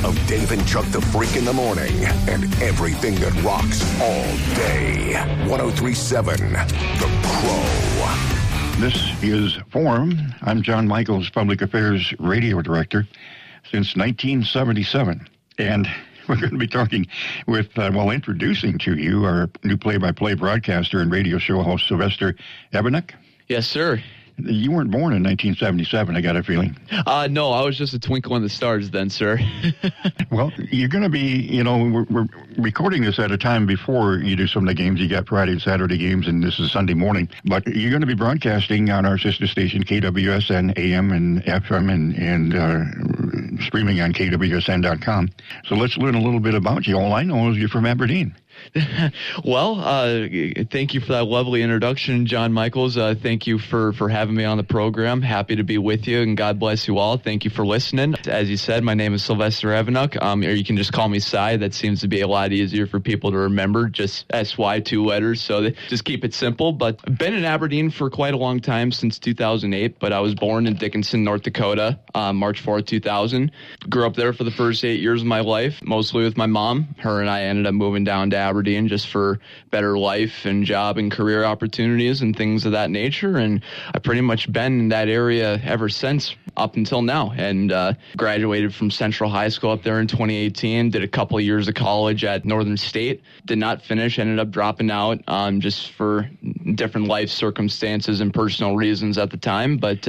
of Dave and Chuck the Freak in the morning and everything that rocks all day. 103.7 The Crow. This is Forum. I'm John Michaels, Public Affairs Radio Director since 1977. And we're going to be talking with, introducing to you our new play-by-play broadcaster and radio show host, Sylvester Ebenuck. Yes, sir. You weren't born in 1977, I got a feeling. No, I was just a twinkle in the stars then, sir. Well, you're going to be, we're recording this at a time before you do some of the games. You got Friday and Saturday games, and this is Sunday morning. But you're going to be broadcasting on our sister station, KWSN AM and FM, and streaming on KWSN.com. So let's learn a little bit about you. All I know is you're from Aberdeen. Well, thank you for that lovely introduction, John Michaels. Thank you for having me on the program. Happy to be with you, and God bless you all. Thank you for listening. As you said, my name is Sylvester Ebenuck, or you can just call me Cy. That seems to be a lot easier for people to remember, just S-Y, 2 letters, so just keep it simple. But I've been in Aberdeen for quite a long time, since 2008, but I was born in Dickinson, North Dakota, March 4th, 2000. Grew up there for the first 8 years of my life, mostly with my mom. Her and I ended up moving down to Aberdeen just for better life and job and career opportunities and things of that nature. And I've pretty much been in that area ever since, up until now, and graduated from Central High School up there in 2018, did a couple of years of college at Northern State, did not finish, ended up dropping out just for different life circumstances and personal reasons at the time. But,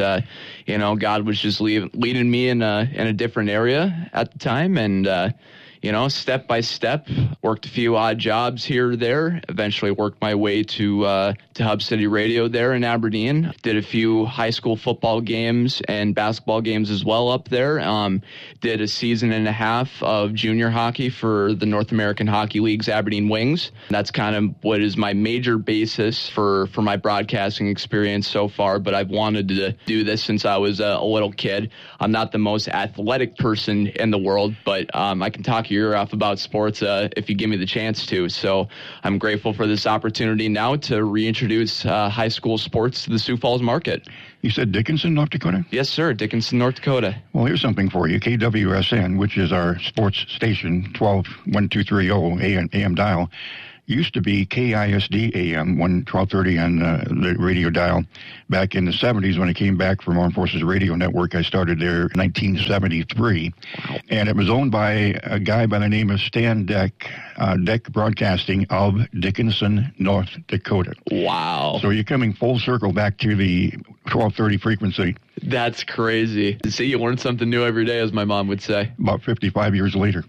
God was just leading me in a different area at the time, and step by step, worked a few odd jobs here or there, eventually worked my way to Hub City Radio there in Aberdeen. Did a few high school football games and basketball games as well up there. Did a season and a half of junior hockey for the North American Hockey League's Aberdeen Wings. That's kind of what is my major basis for my broadcasting experience so far, but I've wanted to do this since I was a little kid. I'm not the most athletic person in the world, but I can talk your ear off about sports if you give me the chance to. So I'm grateful for this opportunity now to reintroduce high school sports to the Sioux Falls market. You said Dickinson, North Dakota? Yes, sir. Dickinson, North Dakota. Well, here's something for you. KWSN, which is our sports station, 12-1230 AM dial, used to be KISD AM 1230 on the radio dial. Back in the 70s, when I came back from Armed Forces Radio Network, I started there in 1973. Wow. And it was owned by a guy by the name of Stan Deck, Deck Broadcasting of Dickinson, North Dakota. Wow. So you're coming full circle back to the 1230 frequency. That's crazy. See, you learn something new every day, as my mom would say. About 55 years later.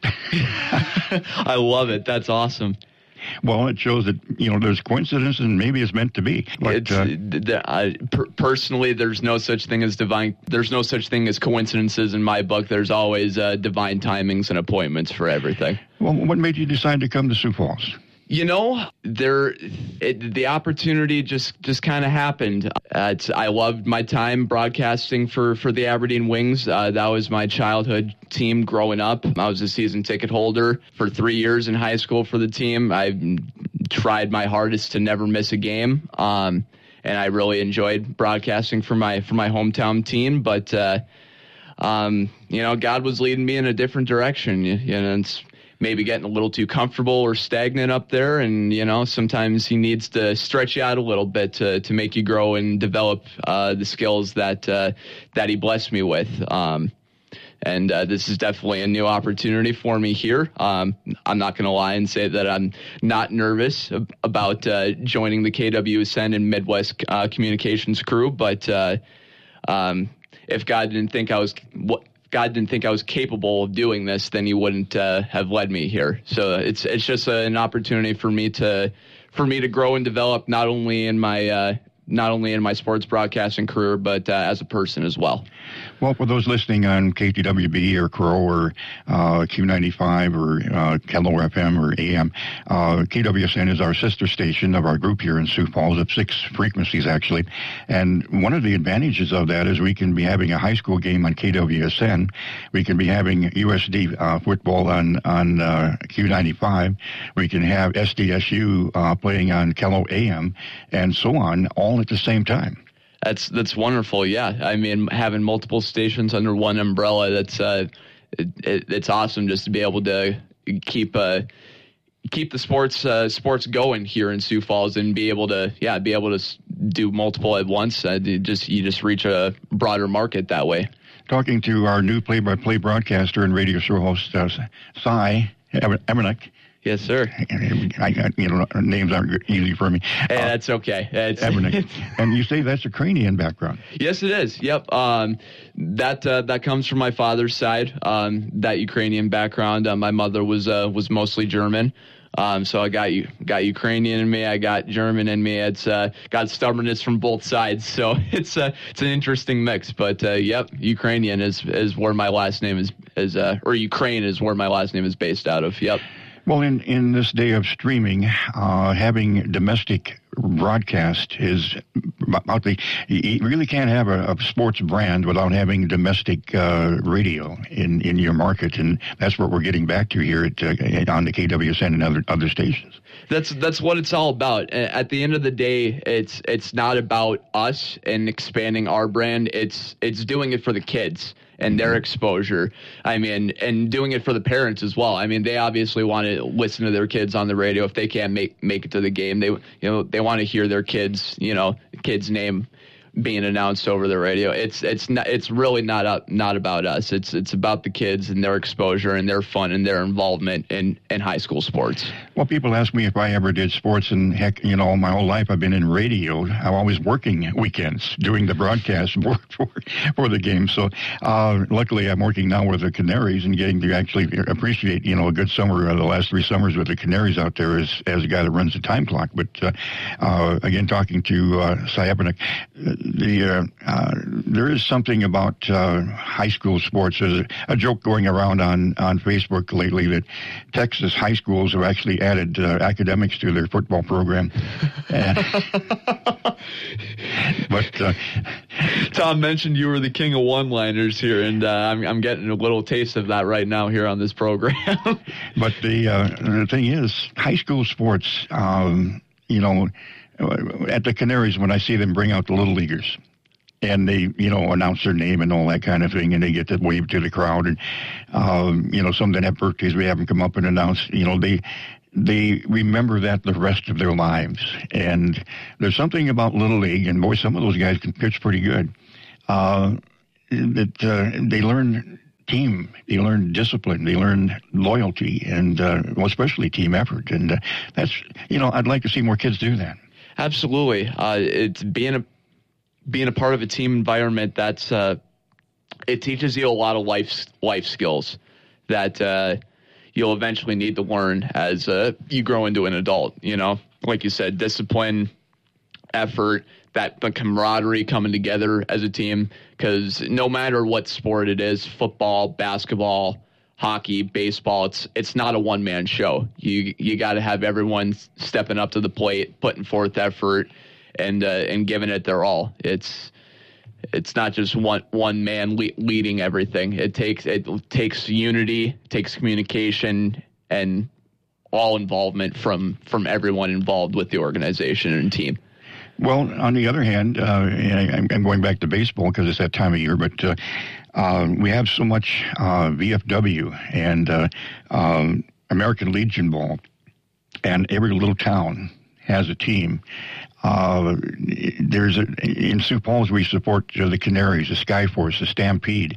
I love it. That's awesome. Well, it shows that, there's coincidence and maybe it's meant to be. But, personally, there's no such thing as coincidences in my book. There's always divine timings and appointments for everything. Well, what made you decide to come to Sioux Falls? The opportunity just kind of happened. I loved my time broadcasting for the Aberdeen Wings. That was my childhood team growing up. I was a season ticket holder for 3 years in high school for the team. I tried my hardest to never miss a game, and I really enjoyed broadcasting for my hometown team. But God was leading me in a different direction. It's maybe getting a little too comfortable or stagnant up there, and sometimes he needs to stretch you out a little bit to make you grow and develop the skills that he blessed me with. And this is definitely a new opportunity for me here. I'm not going to lie and say that I'm not nervous about joining the KWSN and Midwest Communications crew, but if God didn't think I was capable of doing this, then he wouldn't have led me here. So it's just an opportunity for me to grow and develop not only in my sports broadcasting career, but as a person as well. Well, for those listening on KTWB or Crow or Q95 or Keller FM or AM, KWSN is our sister station of our group here in Sioux Falls of 6 frequencies, actually. And one of the advantages of that is we can be having a high school game on KWSN. We can be having USD football on Q95. We can have SDSU playing on Keller AM and so on, all at the same time. That's wonderful. Yeah. I mean, having multiple stations under one umbrella, it's awesome just to be able to keep the sports going here in Sioux Falls and be able to do multiple at once. You just reach a broader market that way. Talking to our new play-by-play broadcaster and radio show host, Cy Emernick. Yes, sir. Names aren't easy for me. Hey, that's okay. Emernick. And you say that's Ukrainian background. Yes, it is. Yep. That comes from my father's side. That Ukrainian background. My mother was mostly German. So I got Ukrainian in me. I got German in me. It's got stubbornness from both sides. So it's an interesting mix. But yep, Ukrainian is where my last name is or Ukraine is where my last name is based out of. Yep. Well, in this day of streaming, having domestic broadcast is about you really can't have a sports brand without having domestic radio in your market, and that's what we're getting back to here on the KWSN and other stations. That's what it's all about. At the end of the day, it's not about us and expanding our brand. It's doing it for the kids and their exposure. I mean, and doing it for the parents as well. I mean, they obviously want to listen to their kids on the radio if they can't make it to the game. They want to hear their kid's name being announced over the radio. It's really not about us. It's about the kids and their exposure and their fun and their involvement in high school sports. Well, people ask me if I ever did sports, and heck, my whole life I've been in radio. I'm always working weekends doing the broadcast for the game. So luckily I'm working now with the Canaries and getting to actually appreciate a good summer. The last 3 summers with the Canaries out there as a guy that runs the time clock. But again, talking to Cy Emernick, there is something about high school sports. There's a joke going around on Facebook lately that Texas high schools have actually added academics to their football program. But Tom mentioned you were the king of one-liners here, and I'm getting a little taste of that right now here on this program. But the thing is, high school sports, at the Canaries, when I see them bring out the little leaguers, and they, announce their name and all that kind of thing, and they get to wave to the crowd, and some that have birthdays, we have them come up and announce. They remember that the rest of their lives. And there's something about Little League, and boy, some of those guys can pitch pretty good. That they learn team, they learn discipline, they learn loyalty, and especially team effort. And that's I'd like to see more kids do that. Absolutely, it's being a part of a team environment. That's it teaches you a lot of life skills that you'll eventually need to learn as you grow into an adult. Like you said, discipline, effort, the camaraderie coming together as a team. Because no matter what sport it is, football, basketball, hockey, baseball, it's not a one-man show. You got to have everyone stepping up to the plate, putting forth effort, and giving it their all. It's not just one man leading everything. It takes unity, it takes communication, and all involvement from everyone involved with the organization and team. Well, on the other hand, and I'm going back to baseball because it's that time of year, but we have so much VFW and American Legion ball, and every little town has a team. In Sioux Falls, we support the Canaries, the Skyforce, the Stampede.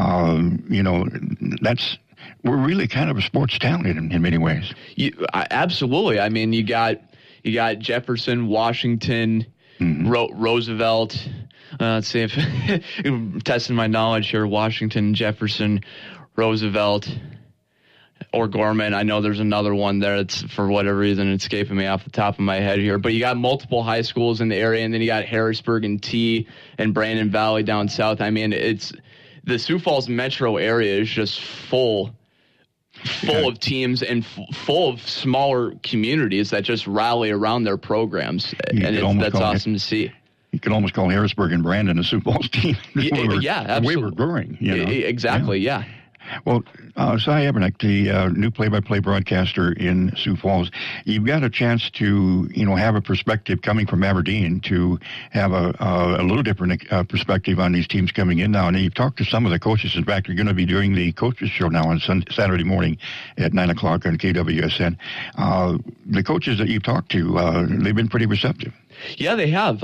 We're really kind of a sports town in many ways. Absolutely. I mean, you got Jefferson, Washington, Roosevelt. Let's see if I'm testing my knowledge here. Washington, Jefferson, Roosevelt, or Gorman. I know there's another one there. It's for whatever reason escaping me off the top of my head here. But you got multiple high schools in the area, and then you got Harrisburg and T and Brandon Valley down south. I mean, it's the Sioux Falls metro area is just full of teams and full of smaller communities that just rally around their programs, and that's awesome to see. You can almost call Harrisburg and Brandon a Sioux Falls team. Yeah, absolutely. The way we're growing. Exactly, yeah. Well, Cy Ebernick, the new play-by-play broadcaster in Sioux Falls, you've got a chance to, have a perspective coming from Aberdeen to have a little different perspective on these teams coming in now. And you've talked to some of the coaches. In fact, you're going to be doing the coaches show now on Saturday morning at 9 o'clock on KWSN. The coaches that you've talked to, they've been pretty receptive. Yeah, they have.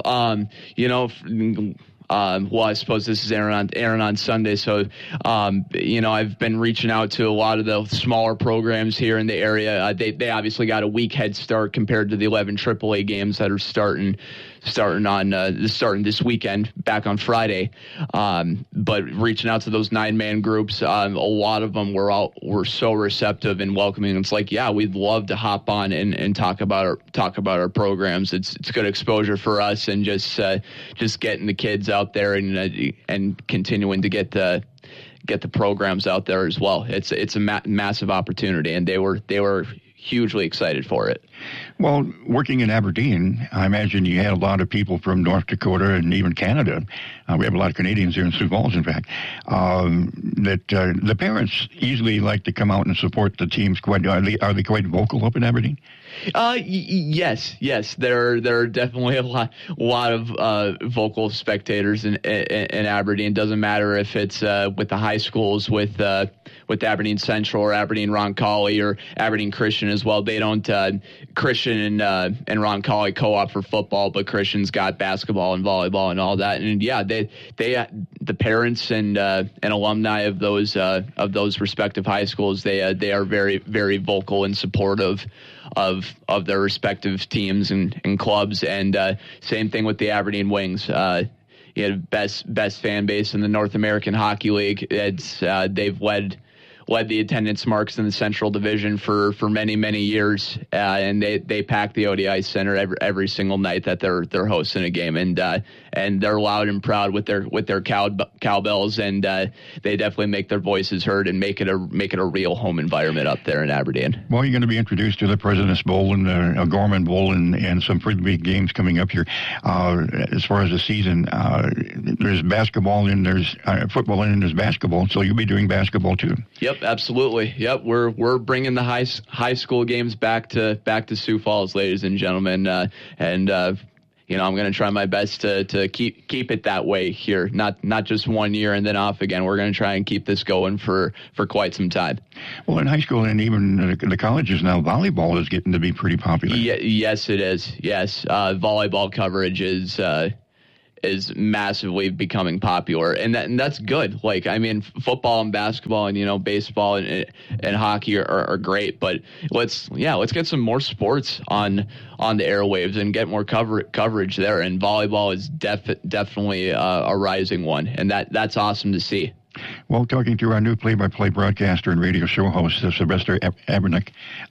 Well, I suppose this is airing on Sunday, so I've been reaching out to a lot of the smaller programs here in the area. They obviously got a week head start compared to the 11 AAA games that are starting this weekend, back on Friday. But reaching out to those 9-man groups, a lot of them were so receptive and welcoming. It's like, yeah, we'd love to hop on and talk about our programs. It's good exposure for us, and just getting the kids out there and continuing to get the programs out there as well. It's a massive opportunity, and they were hugely excited for it. Well, working in Aberdeen, I imagine you had a lot of people from North Dakota and even Canada. We have a lot of Canadians here in Sioux Falls, in fact, that the parents usually like to come out and support the teams. Are they quite vocal up in Aberdeen? Yes. There are definitely a lot of vocal spectators in Aberdeen. Doesn't matter if it's with the high schools, with Aberdeen Central or Aberdeen Roncalli or Aberdeen Christian as well. They don't Christian and Roncalli co-op for football, but Christian's got basketball and volleyball and all that. And yeah, they the parents and alumni of those respective high schools, they are very, very vocal and supportive of their respective teams and clubs. And same thing with the Aberdeen Wings. You had best fan base in the North American Hockey League. They've led the attendance marks in the Central Division for many, many years, and they pack the ODI Center every single night that they're hosting a game, and they're loud and proud with their cowbells, and they definitely make their voices heard and make it a real home environment up there in Aberdeen. Well, you're going to be introduced to the President's Bowl and a Gorman Bowl and some pretty big games coming up here. As far as the season, there's basketball and there's football and there's basketball, so you'll be doing basketball too. Yep, absolutely. Yep, we're bringing the high school games back to Sioux Falls, ladies and gentlemen, and I'm going to try my best to keep it that way here. Not just 1 year and then off again. We're going to try and keep this going for quite some time. Well, in high school and even the colleges now, volleyball is getting to be pretty popular. Yes, it is. Yes, volleyball coverage is massively becoming popular, and that's good. Like, I mean, football and basketball and baseball and hockey are great, but let's get some more sports on the airwaves and get more coverage there. And volleyball is definitely a rising one, and that's awesome to see. Well, talking to our new play-by-play broadcaster and radio show host, Sylvester Ebernick,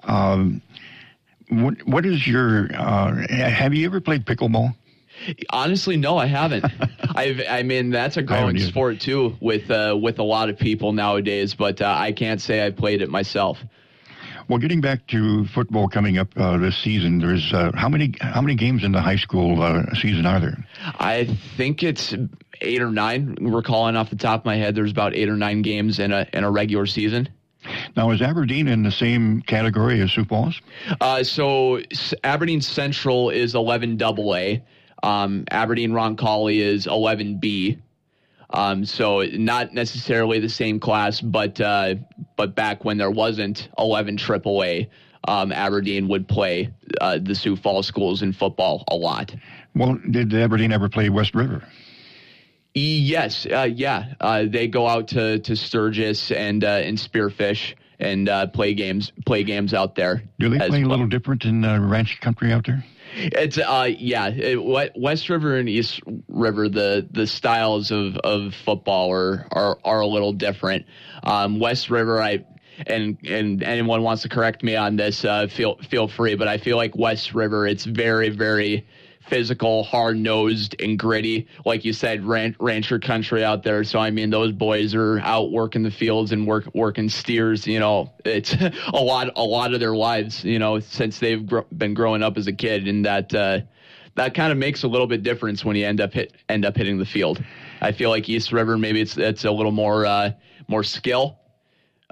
what is your? Have you ever played pickleball? Honestly, no, I haven't. That's a growing sport too with a lot of people nowadays, but I can't say I played it myself. Well, getting back to football coming up this season, there's how many games in the high school season are there? I think it's 8 or 9. Recalling off the top of my head, there's about 8 or 9 games in a regular season. Now, is Aberdeen in the same category as Sioux Falls? So Aberdeen Central is 11 AA. Aberdeen Roncalli is 11B. So not necessarily the same class, but back when there wasn't 11 AAA, Aberdeen would play the Sioux Falls schools in football a lot. Well, did Aberdeen ever play West River? Yes, they go out to Sturgis and Spearfish and play games out there. Do they play a little different in ranch country out there? It's West River and East River, the styles of football are a little different. West River, and anyone wants to correct me on this, feel free, but I feel like West River, it's very, very physical, hard-nosed, and gritty. Like you said, rancher country out there. So, I mean, those boys are out working the fields and working steers. It's a lot of their lives, since they've been growing up as a kid. And that kind of makes a little bit difference when you end up hitting the field. I feel like East River, maybe it's a little more skill.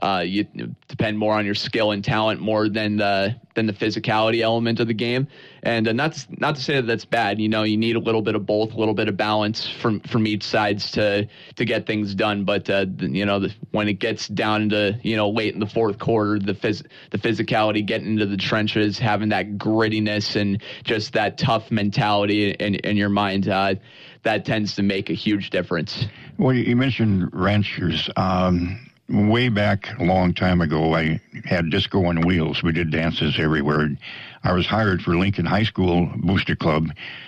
you depend more on your skill and talent more than the physicality element of the game. And not to say that that's bad. You need a little bit of both, a little bit of balance from each sides to get things done. But when it gets down to late in the fourth quarter, the physicality, getting into the trenches, having that grittiness and just that tough mentality in your mind, that tends to make a huge difference. Well, you mentioned ranchers. Way back a long time ago, I had Disco on Wheels. We did dances everywhere. I was hired for Lincoln High School Booster Club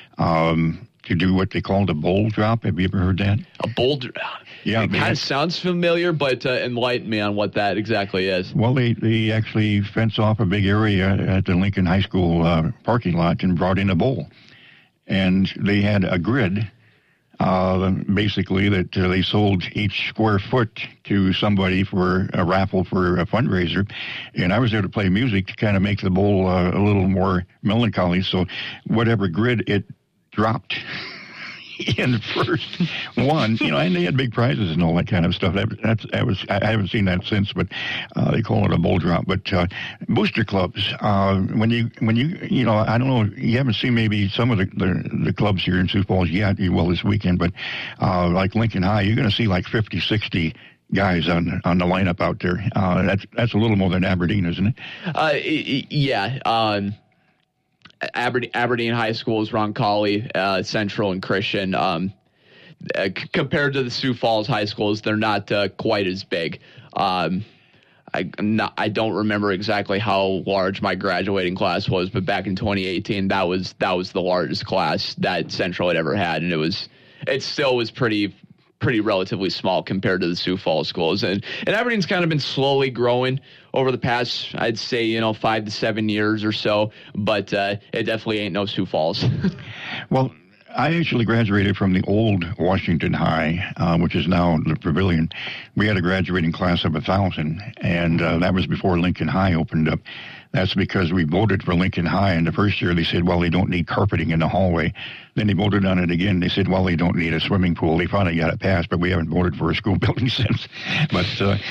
to do what they called a bowl drop. Have you ever heard that? A bowl drop? Yeah. It kind of sounds familiar, but enlighten me on what that exactly is. Well, they actually fenced off a big area at the Lincoln High School parking lot and brought in a bowl. And they had a grid, basically, that they sold each square foot to somebody for a raffle for a fundraiser. And I was there to play music to kind of make the bowl a little more melancholy. So whatever grid it dropped in the first one, and they had big prizes and all that kind of stuff. I haven't seen that since, but they call it a bowl drop. But booster clubs, when you I don't know, you haven't seen maybe some of the clubs here in Sioux Falls yet, well, this weekend, but like Lincoln High, you're going to see like 50, 60 guys on the lineup out there. That's a little more than Aberdeen, isn't it? Yeah. Aberdeen High School is Roncalli, Central, and Christian. Compared to the Sioux Falls high schools, they're not quite as big. I don't remember exactly how large my graduating class was, but back in 2018, that was the largest class that Central had ever had, and it still was pretty relatively small compared to the Sioux Falls schools. And Aberdeen's kind of been slowly growing over the past, I'd say, 5 to 7 years or so, but it definitely ain't no Sioux Falls. Well, I actually graduated from the old Washington High, which is now the Pavilion. We had a graduating class of 1,000, and that was before Lincoln High opened up. That's because we voted for Lincoln High, and the first year they said, well, they don't need carpeting in the hallway. Then they voted on it again. They said, well, they don't need a swimming pool. They finally got it passed, but we haven't voted for a school building since. But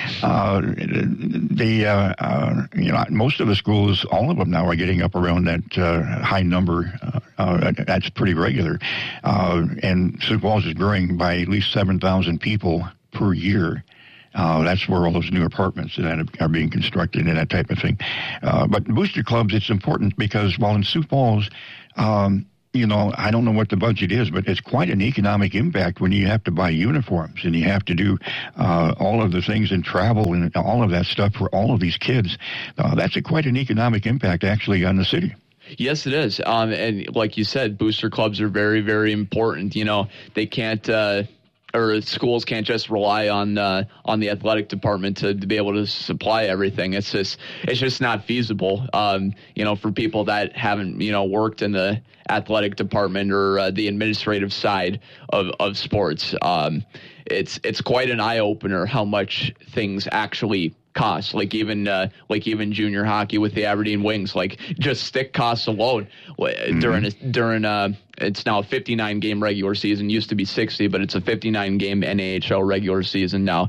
most of the schools, all of them now are getting up around that high number. That's pretty regular. And Sioux Falls is growing by at least 7,000 people per year. That's where all those new apartments that are being constructed and that type of thing. But booster clubs, it's important because while in Sioux Falls, I don't know what the budget is, but it's quite an economic impact when you have to buy uniforms and you have to do all of the things and travel and all of that stuff for all of these kids. That's quite an economic impact actually on the city. Yes, it is. And like you said, booster clubs are very, very important. They can't or schools can't just rely on the athletic department to be able to supply everything. It's just not feasible. For people that haven't worked in the athletic department or the administrative side of sports, it's quite an eye opener how much things actually cost. Like even junior hockey with the Aberdeen Wings, like just stick costs alone during it's now a 59 game regular season. Used to be 60, but it's a 59 game NAHL regular season now.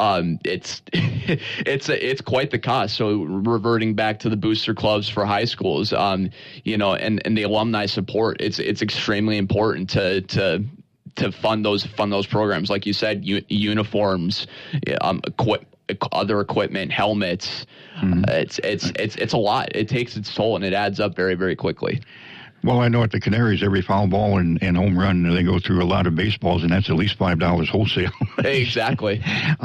It's quite the cost. So reverting back to the booster clubs for high schools, and the alumni support, it's extremely important to fund those programs. Like you said, uniforms, other equipment, helmets. Mm-hmm. It's a lot. It takes its toll, and it adds up very, very quickly. Well, I know at the Canaries, every foul ball and home run, they go through a lot of baseballs, and that's at least $5 wholesale. Exactly.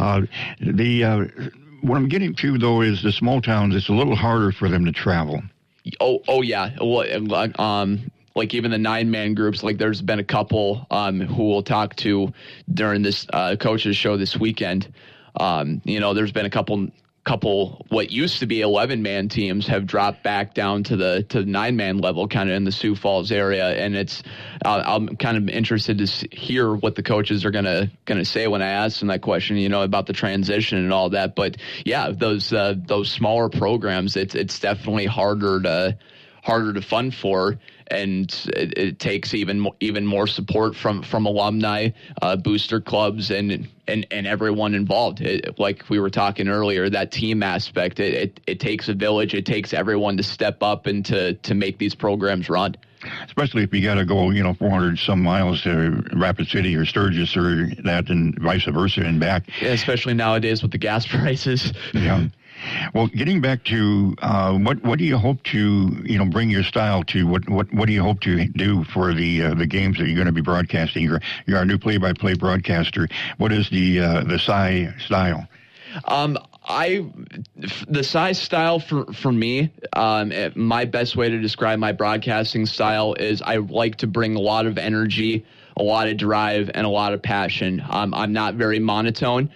What I'm getting to, though, is the small towns, it's a little harder for them to travel. Oh yeah. Well, like even the 9-man groups, like there's been a couple who we'll talk to during this coaches show this weekend. There's been a couple what used to be 11-man teams have dropped back down to the 9-man level, kind of in the Sioux Falls area, and it's I'm kind of interested to hear what the coaches are gonna say when I ask them that question, about the transition and all that. But yeah, those smaller programs, it's definitely harder to fund for, and it takes even more support from alumni, booster clubs, and everyone involved. Like we were talking earlier, that team aspect. It takes a village. It takes everyone to step up and to make these programs run. Especially if you got to go, 400 some miles to Rapid City or Sturgis or that, and vice versa and back. Yeah, especially nowadays with the gas prices. Yeah. Well, getting back to what do you hope to bring your style to? What do you hope to do for the games that you're going to be broadcasting? You're our new play-by-play broadcaster. What is the Cy style? The size style for me, my best way to describe my broadcasting style is I like to bring a lot of energy, a lot of drive, and a lot of passion. I'm not very monotone.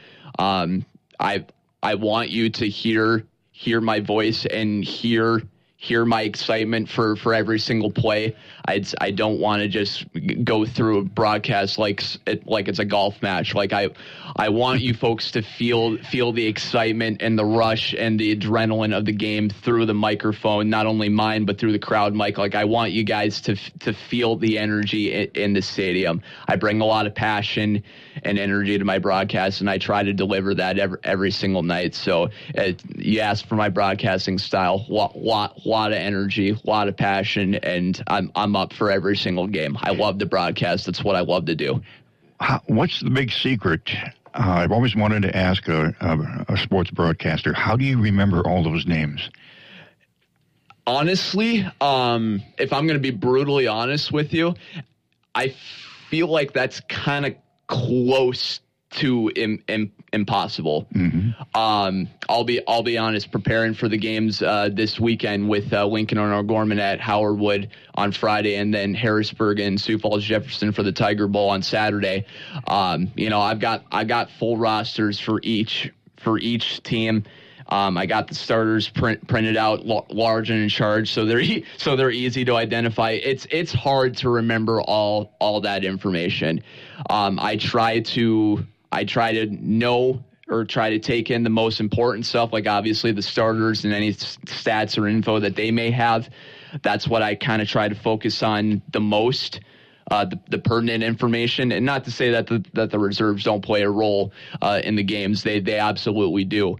I want you to hear my voice and hear my excitement for every single play. I don't want to just go through a broadcast like it's a golf match. Like I want you folks to feel the excitement and the rush and the adrenaline of the game through the microphone, not only mine but through the crowd mic. Like I want you guys to feel the energy in the stadium. I bring a lot of passion and energy to my broadcast, and I try to deliver that every single night. So you asked for my broadcasting style, lot of energy, a lot of passion, and I'm up for every single game. I love to broadcast. That's what I love to do. What's the big secret? I've always wanted to ask a sports broadcaster, how do you remember all those names? Honestly, if I'm going to be brutally honest with you, I feel like that's kind of close to impossible. Mm-hmm. I'll be honest, preparing for the games this weekend with Lincoln and O'Gorman at Howard Wood on Friday, and then Harrisburg and Sioux Falls Jefferson for the Tiger Bowl on Saturday. I've got full rosters for each team. I got the starters printed out large and in charge, so they're easy to identify. It's hard to remember all that information. I try to know or try to take in the most important stuff, like obviously the starters and any stats or info that they may have. That's what I kind of try to focus on the most. The pertinent information, and not to say that the reserves don't play a role in the games. They absolutely do.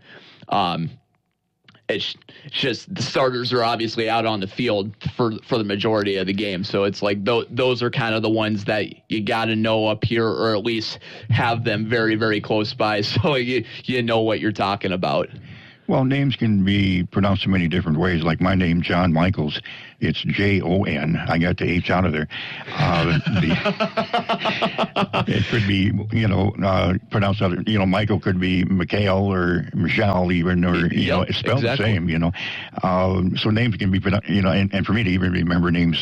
It's just the starters are obviously out on the field for the majority of the game. So it's like those are kind of the ones that you got to know up here, or at least have them very, very close by, so you know what you're talking about. Well, names can be pronounced in many different ways. Like my name, John Michaels, it's Jon. I got the H out of there. It could be, pronounced other. Michael could be Mikhail or Michelle even, or it's spelled exactly the same. So names can be pronounced. And for me to even remember names,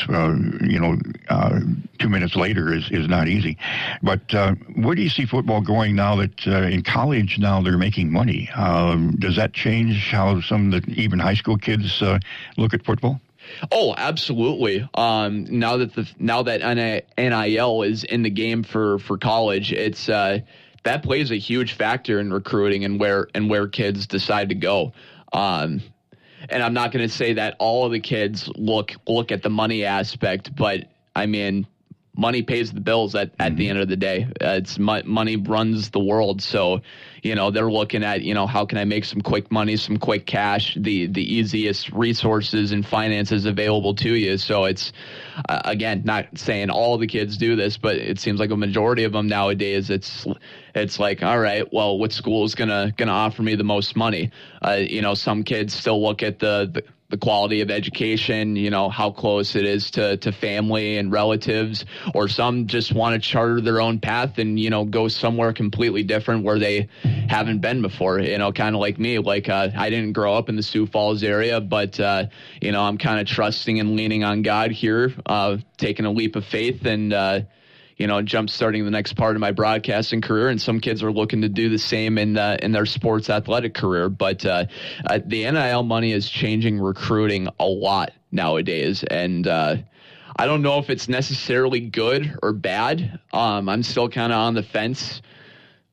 2 minutes later is not easy. But where do you see football going now that in college now they're making money? Does that change how some of the even high school kids look at football? Oh, absolutely. Now that NIL is in the game for college, it's that plays a huge factor in recruiting and where kids decide to go. And I'm not going to say that all of the kids look at the money aspect, but I mean, money pays the bills at the end of the day. It's money runs the world. So, they're looking at, how can I make some quick money, some quick cash, the easiest resources and finances available to you. So it's, again, not saying all the kids do this, but it seems like a majority of them nowadays, it's like, all right, well, what school is gonna offer me the most money? Some kids still look at the quality of education, how close it is to family and relatives, or some just want to charter their own path and, go somewhere completely different where they haven't been before, kind of like me. Like, I didn't grow up in the Sioux Falls area, but, I'm kind of trusting and leaning on God here, taking a leap of faith and, jump starting the next part of my broadcasting career. And some kids are looking to do the same in their sports athletic career. But the NIL money is changing recruiting a lot nowadays. And I don't know if it's necessarily good or bad. I'm still kind of on the fence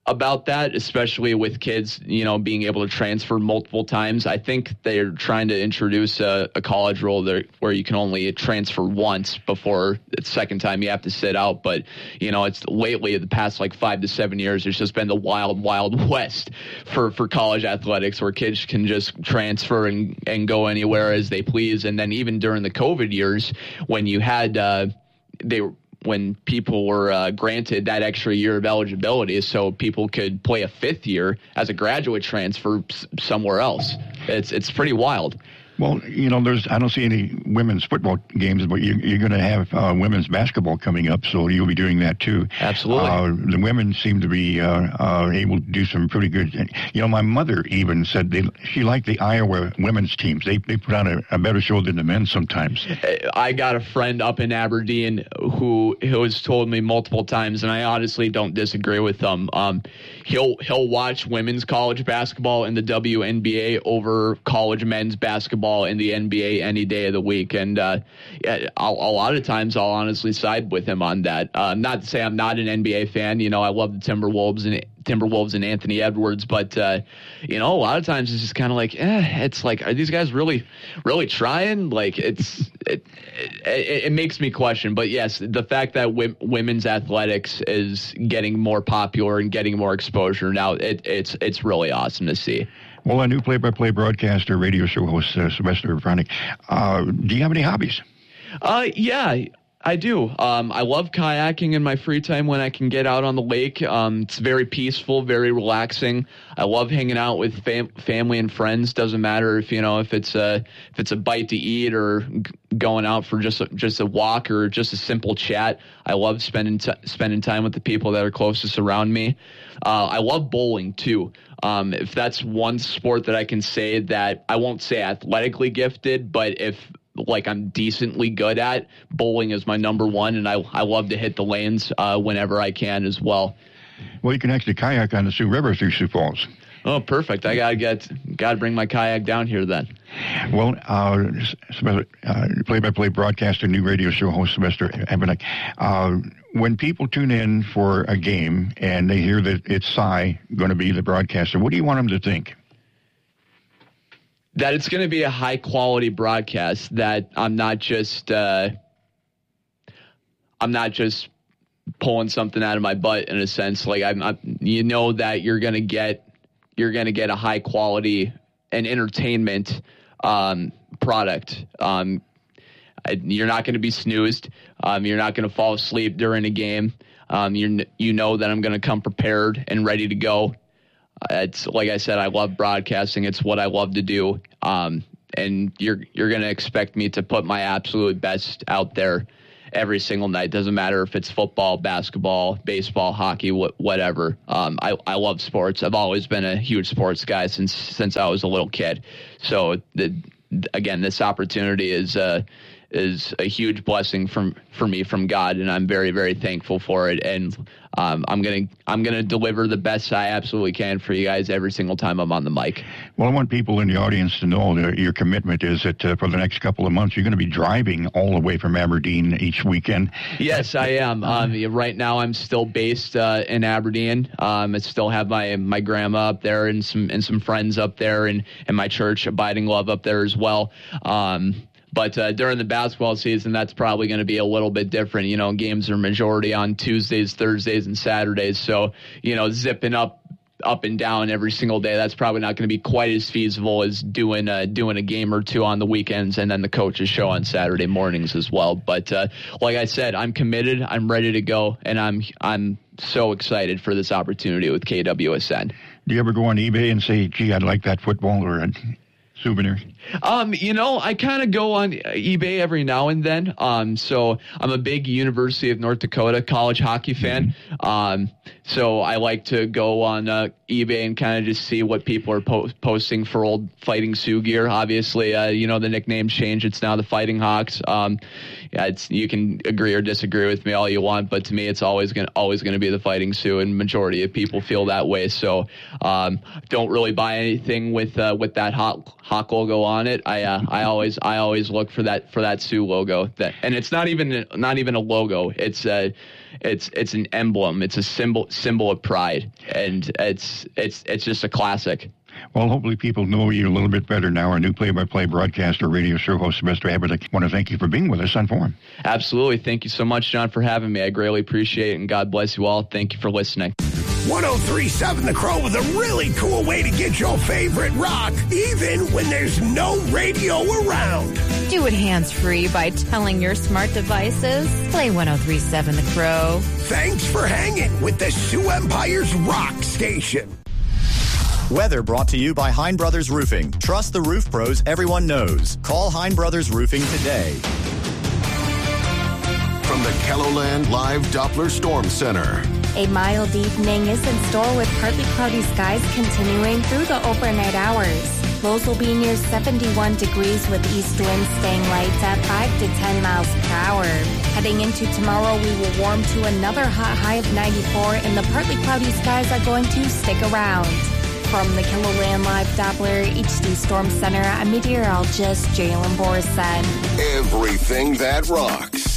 about that, especially with kids, being able to transfer multiple times. I think they're trying to introduce a college rule there where you can only transfer once before the second time you have to sit out. But, it's lately, the past 5 to 7 years, it's just been the wild, wild west for college athletics where kids can just transfer and go anywhere as they please. And then even during the COVID years when you had when people were granted that extra year of eligibility so people could play a fifth year as a graduate transfer somewhere else. It's pretty wild. Well, I don't see any women's football games, but you're going to have women's basketball coming up, so you'll be doing that too. Absolutely. The women seem to be able to do some pretty good. My mother even said she liked the Iowa women's teams. They put on a better show than the men sometimes. I got a friend up in Aberdeen who has told me multiple times, and I honestly don't disagree with them. He'll watch women's college basketball in the WNBA over college men's basketball in the NBA any day of the week. And a lot of times I'll honestly side with him on that. Not to say I'm not an NBA fan. I love the Timberwolves and Anthony Edwards, but a lot of times it's just kind of it's are these guys really trying? It makes me question. But yes, the fact that women's athletics is getting more popular and getting more exposure now, it's really awesome to see. Well, a new play-by-play broadcaster, radio show host, Sylvester Vranic. Do you have any hobbies? Yeah, I do. I love kayaking in my free time when I can get out on the lake. It's very peaceful, very relaxing. I love hanging out with family and friends. Doesn't matter if it's a bite to eat or going out for just a walk or just a simple chat. I love spending time with the people that are closest around me. I love bowling too. If that's one sport that I can say that I won't say athletically gifted, but if I'm decently good at, bowling is my number one, and I love to hit the lanes whenever I can as well. Well, you can actually kayak on the Sioux River through Sioux Falls. Oh, perfect! I gotta bring my kayak down here then. Well, play-by-play broadcaster, new radio show host Sylvester Vranic. When people tune in for a game and they hear that it's Cy going to be the broadcaster, what do you want them to think? That it's going to be a high-quality broadcast. That I'm not just pulling something out of my butt in a sense. That you're going to get a high-quality and entertainment product. You're not going to be snoozed. You're not going to fall asleep during a game. You know that I'm going to come prepared and ready to go. It's like I said, I love broadcasting. It's what I love to do. And you're going to expect me to put my absolute best out there every single night. Doesn't matter if it's football, basketball, baseball, hockey, whatever. I love sports. I've always been a huge sports guy since I was a little kid. So again, this opportunity is a huge blessing for me from God, and I'm very, very thankful for it. And I'm gonna deliver the best I absolutely can for you guys every single time I'm on the mic. Well, I want people in the audience to know that your commitment is that for the next couple of months you're going to be driving all the way from Aberdeen each weekend. Yes, I am. Right now I'm still based in Aberdeen. I still have my grandma up there and some friends up there, and my church, Abiding Love, up there as well. But during the basketball season, that's probably going to be a little bit different. Games are majority on Tuesdays, Thursdays, and Saturdays. So, zipping up and down every single day, that's probably not going to be quite as feasible as doing a game or two on the weekends and then the coaches show on Saturday mornings as well. But like I said, I'm committed. I'm ready to go, and I'm so excited for this opportunity with KWSN. Do you ever go on eBay and say, gee, I'd like that football or a souvenir? I kind of go on eBay every now and then. So I'm a big University of North Dakota college hockey fan. So I like to go on eBay and kind of just see what people are posting for old Fighting Sioux gear. Obviously, the nickname's changed. It's now the Fighting Hawks. You can agree or disagree with me all you want, but to me, it's always going to be the Fighting Sioux, and majority of people feel that way. So, don't really buy anything with that Hawk logo on it. I always look for that Sioux logo. And it's not even a logo. It's an emblem. It's a symbol of pride, and it's just a classic. Well, hopefully people know you a little bit better now. Our new play-by-play broadcaster, radio show host, Sylvester Abbott. I want to thank you for being with us on Forum. Absolutely. Thank you so much, John, for having me. I greatly appreciate it, and God bless you all. Thank you for listening. 103.7 The Crow with a really cool way to get your favorite rock, even when there's no radio around. Do it hands-free by telling your smart devices, play 103.7 The Crow. Thanks for hanging with the Sioux Empire's rock station. Weather brought to you by Hein Brothers Roofing. Trust the roof pros everyone knows. Call Hein Brothers Roofing today. From the KELOLAND Live Doppler Storm Center. A mild evening is in store with partly cloudy skies continuing through the overnight hours. Lows will be near 71 degrees with east winds staying light at 5 to 10 miles per hour. Heading into tomorrow, we will warm to another hot high of 94, and the partly cloudy skies are going to stick around. From the KELOLAND Live Doppler HD Storm Center, I'm meteorologist Jalen Borson. Everything that rocks.